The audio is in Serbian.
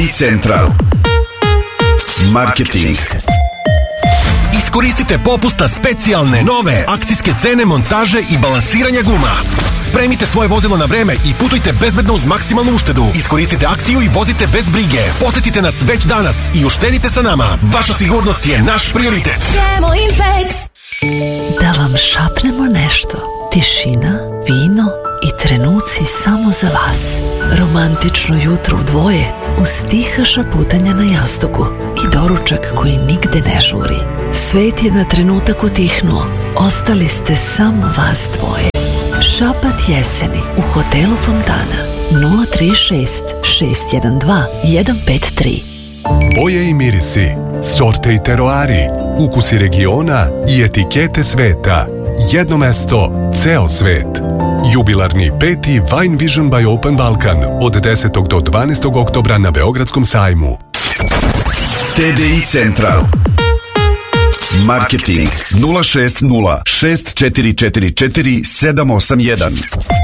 TDI Central. Marketing. Iskoristite popust na specijalne, nove akcijske cene montaže i balansiranja guma. Spremite svoje vozilo na vreme i putujte bezbedno uz maksimalnu uštedu. Iskoristite akciju i vozite bez brige. Posetite nas već danas i uštedite sa nama. Vaša sigurnost je naš prioritet. Kemo Impex. Da vam šapnemo nešto. Tišina, vino i trenuci samo za vas. Romantično jutro u dvoje uz tiha šaputanja na jastuku i doručak koji nigde ne žuri. Svet je na trenutak utihnuo. Ostali ste samo vas dvoje. Šapat jeseni u hotelu Fontana 036 612 153. Boje i mirisi, sorte i teroari, ukusi regiona i etikete sveta. Jedno mesto, ceo svet. Jubilarni 5. Wine Vision by Open Balkan od 10. do 12. oktobra na Beogradskom sajmu. TDI Central. Marketing 060 6444 781.